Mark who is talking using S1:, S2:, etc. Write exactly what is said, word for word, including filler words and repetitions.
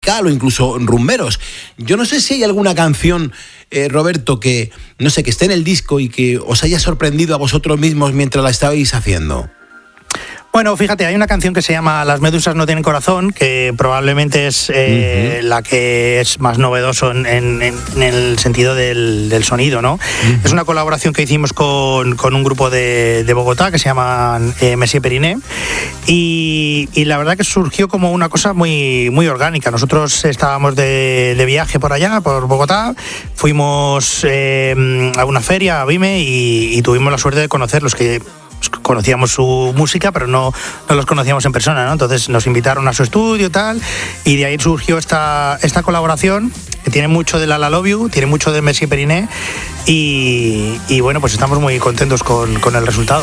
S1: o incluso rumberos. Yo no sé si hay alguna canción, eh, Roberto, que no sé, que esté en el disco y que os haya sorprendido a vosotros mismos mientras la estabais haciendo.
S2: Bueno, fíjate, hay una canción que se llama Las medusas no tienen corazón, que probablemente es eh, uh-huh. la que es más novedoso en, en, en el sentido del, del sonido, ¿no? Uh-huh. Es una colaboración que hicimos con, con un grupo de, de Bogotá que se llama eh, Messier Periné, y, y la verdad que surgió como una cosa muy, muy orgánica. Nosotros estábamos de, de viaje por allá, por Bogotá, fuimos eh, a una feria, a Vime, y, y tuvimos la suerte de conocerlos, que conocíamos su música, pero no, no los conocíamos en persona, ¿no? Entonces nos invitaron a su estudio y tal, y de ahí surgió esta, esta colaboración que tiene mucho de La La Love You, tiene mucho de Messier Periné, y, y bueno, pues estamos muy contentos con, con el resultado.